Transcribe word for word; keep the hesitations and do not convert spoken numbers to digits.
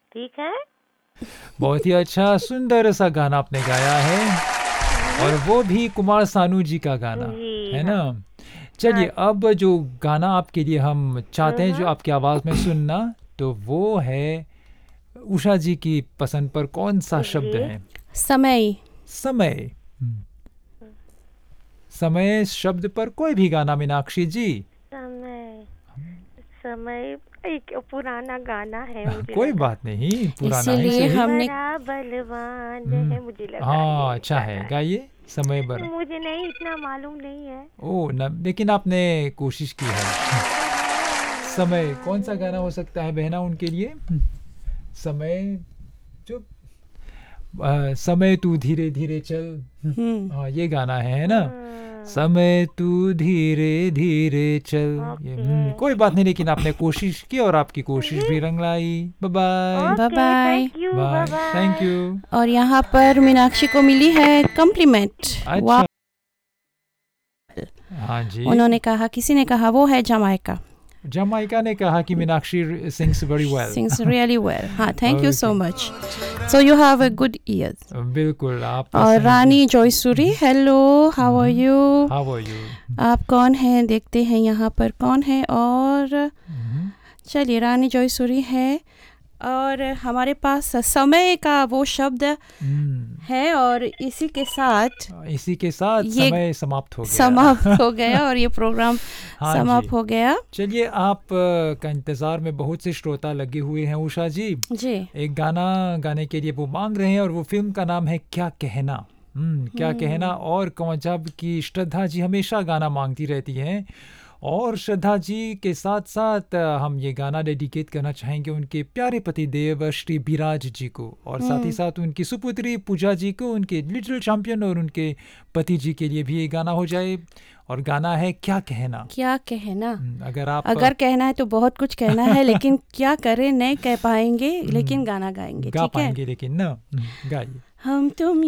ठीक है। बहुत ही अच्छा सुंदर सा गाना आपने गाया है, और वो भी कुमार सानू जी का गाना जी है हाँ। ना। चलिए, हाँ। अब जो गाना आपके लिए हम चाहते हैं, जो हम्म, आपकी आवाज़ में सुनना, तो वो है उषा जी की पसंद पर कौन सा शब्द जी। है? समय। समय। हम्म, समय शब्द पर कोई भी गाना मीनाक्षी जी। समय। समय एक पुराना गाना है, मुझे कोई लगा। बात नहीं, पुराना ही इसीलिए सही। हमने बड़ा बलवान हम्म, है, मुझे लगा हाँ, ये अच्छा गाना है, है। गाइए समय बर। मुझे नहीं, इतना मालूम नहीं है। ओ न, लेकिन आपने कोशिश की है। समय कौन सा गाना हो सकता है बहना उनके लिए? समय, जो आ, समय तू धीरे धीरे चल, हम्म हाँ ये गाना है है ना। हम्म, समय तू धीरे धीरे चल, ये हम्म, ओके। कोई बात नहीं, लेकिन आपने कोशिश की और आपकी कोशिश जी। भी रंग लाई। Bye bye. Bye okay, bye. Thank you, bye bye, thank bye. You. और यहाँ पर मीनाक्षी को मिली है कॉम्प्लीमेंट। वाह। अच्छा, हाँ जी। उन्होंने कहा, किसी ने कहा वो है जमाइका, जमाइका ने कहा कि Meenakshi sings very well. Sings really well. हाँ, thank you so Okay. Much. So you have a good years. बिल्कुल, आप और रानी जॉयसूरी, hello, how are you? How are you? आप कौन हैं? देखते हैं यहाँ पर कौन है। और चलिए, रानी जॉयसूरी है, और हमारे पास समय का वो शब्द है, और इसी के साथ इसी के साथ ये समय समाप्त हो गया। समाप्त हो गया और ये प्रोग्राम हाँ समाप्त जी। हो गया। चलिए, आप अ, का इंतज़ार में बहुत से श्रोता लगे हुए हैं उषा जी। जी। एक गाना गाने के लिए वो मांग रहे हैं, और वो फिल्म का नाम है क्या कहना। हम्म, क्या कहना। और कौजब की श्रद्धा जी हमेशा गाना मांगती रहती हैं, और श्रद्धा जी के साथ साथ अ, हम ये गाना डेडिकेट करना चाहेंगे उनके प्यारे पति देव श्री बिराज जी को, और साथ ही साथ उनकी सुपुत्री पूजा जी को, उनके लिटिल चैंपियन, और उनके पति जी के लिए भी ये गाना हो जाए। और गाना है क्या कहना। क्या कहना। हम्म, अगर आप अगर कहना है तो बहुत कुछ कहना है, लेकिन क्या करें, नहीं कह पाएंगे, लेकिन गाना गाएंगे। गा ठीक है, पाएंगे, लेकिन ना। हम्म, गाइए। हम तुम